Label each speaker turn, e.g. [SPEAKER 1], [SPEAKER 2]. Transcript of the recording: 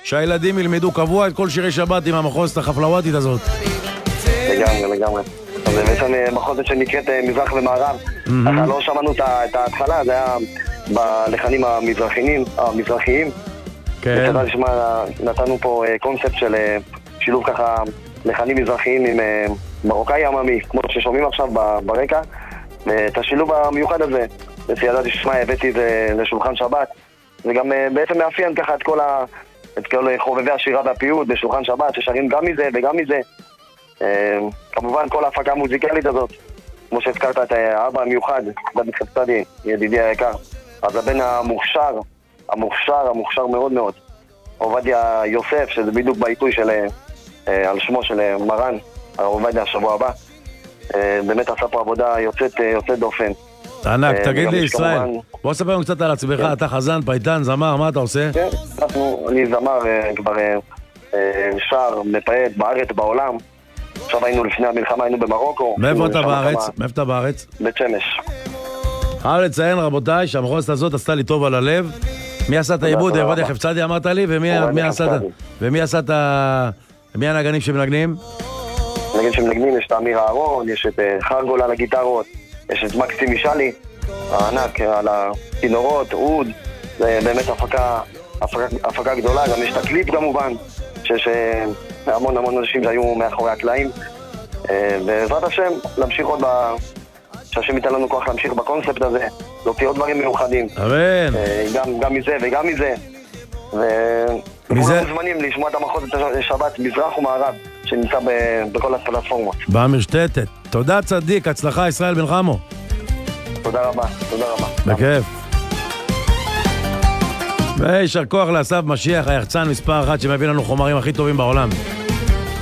[SPEAKER 1] שהילדים ילמדו קבוע את כל שירי שבת עם המחוזת החפלוואטית הזאת.
[SPEAKER 2] לגמרי. אז בעצם מחוזת שנקראת מזרח ומערב. אתה לא שמענו את ההתחלה, זה היה בלחנים המזרחיים.
[SPEAKER 1] כן.
[SPEAKER 2] נתנו פה קונספט של שילוב ככה לחנים מזרחיים עם מרוקאי עממי, כמו ששומעים עכשיו ברקע, ואת השילוב המיוחד הזה, ידעתי ששמע, הבאתי את זה לשולחן שבת. זה גם בעצם מאפיין ככה את כל חובבי השירה והפיוט בשולחן שבת, ששרים גם מזה וגם מזה. כמובן כל ההפקה המוזיקלית הזאת, כמו שהזכרת את האבא המיוחד, דוד חפצדי, ידידי היקר. אז הבן המוכשר מאוד מאוד, עובדיה יוסף, שזה בדיוק בעיתוי על שמו של מרן, עובדיה השבוע הבא. באמת עשה פה עבודה יוצאת דופן.
[SPEAKER 1] ענק, תגיד לי ישראל, בוא ספר לנו קצת על עצמך, אתה חזן, פייטן, זמר, מה אתה עושה?
[SPEAKER 2] כן, אני זמר כבר שר, מפייט בארץ, בעולם. עכשיו היינו לפני המלחמה, היינו במרוקו.
[SPEAKER 1] מאיפה אתה בארץ? מאיפה אתה בארץ?
[SPEAKER 2] בית שמש.
[SPEAKER 1] חייב לציין רבותיי שהמחוזת הזאת עשתה לי טוב על הלב. מי עשה את העיבוד? עובדיה חפצדי אמרת לי, ומי עשה את מי הנגנים שמנגנים?
[SPEAKER 2] נגנים שמנגנים, יש את אמיר אהרון, יש את חרגול על הגיטרות, יש את מקסים משלי, הענק על הכינורות, אוד. זה באמת הפקה גדולה, גם יש את הקליפ כמובן, שיש המון אנשים שהיו מאחורי הקלעים. בעזרת השם, להמשיך עוד שהשם ייתן לנו כוח להמשיך בקונספט הזה, להוציא עוד דברים מיוחדים.
[SPEAKER 1] אמן.
[SPEAKER 2] גם מזה וגם מזה. וכולם מוזמנים לשמוע את המחוזת שבת מזרח ומערב, שנמצא בכל הפלטפורמות.
[SPEAKER 1] במרשתת. תודה צדיק, הצלחה ישראל בן חמו.
[SPEAKER 2] תודה רבה.
[SPEAKER 1] בכיף. וישר כוח לאסף משיח, היחצן מספר 1 שמביא לנו חומרים הכי טובים בעולם.